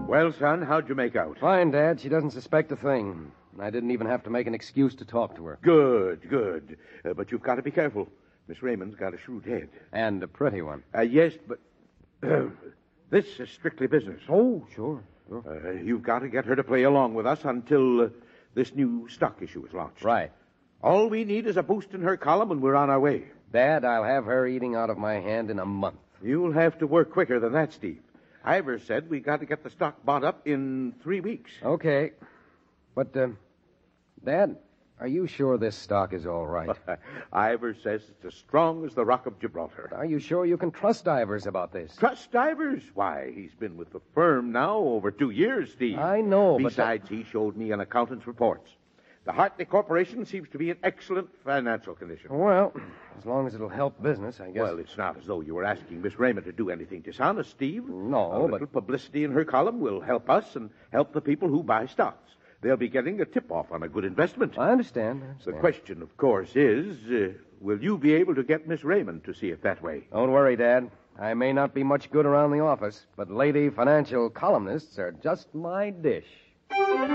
Well, son, how'd you make out? Fine, Dad. She doesn't suspect a thing. I didn't even have to make an excuse to talk to her. Good. But you've got to be careful. Miss Raymond's got a shrewd head. And a pretty one. Yes, but this is strictly business. Oh, sure. You've got to get her to play along with us until this new stock issue is launched. Right. All we need is a boost in her column, and we're on our way. Dad, I'll have her eating out of my hand in a month. You'll have to work quicker than that, Steve. Ivor said we got to get the stock bought up in 3 weeks. Okay. But, Dad, are you sure this stock is all right? Ivor says it's as strong as the Rock of Gibraltar. Are you sure you can trust Ivers about this? Trust Ivers? Why, he's been with the firm now over 2 years, Steve. I know, but... Besides, he showed me an accountant's reports. The Hartley Corporation seems to be in excellent financial condition. Well, as long as it'll help business, I guess. Well, it's not as though you were asking Miss Raymond to do anything dishonest, Steve. No, A little publicity in her column will help us and help the people who buy stocks. They'll be getting a tip-off on a good investment. I understand. The question, of course, is, will you be able to get Miss Raymond to see it that way? Don't worry, Dad. I may not be much good around the office, but lady financial columnists are just my dish.